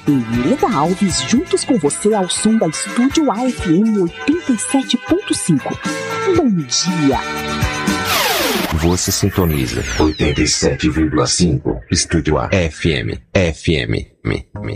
e Leda Alves juntos com você ao som da Estúdio AFM 87.5. Bom dia! Você sintoniza 87,5 Estúdio AFM. FM.